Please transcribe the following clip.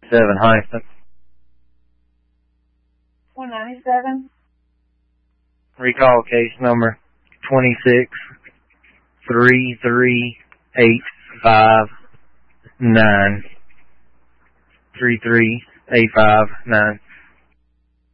197 hyphen. 197? Recall case number 26-33859. 33859.